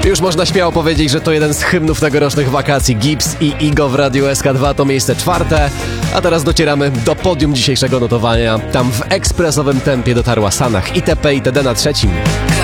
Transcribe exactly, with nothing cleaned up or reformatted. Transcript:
Już można śmiało powiedzieć, że to jeden z hymnów tegorocznych wakacji. Gibbs i Igo w Radiu S K dwa to miejsce czwarte, a teraz docieramy do podium dzisiejszego notowania. Tam w ekspresowym tempie dotarła Sanach itp. itd. na trzecim.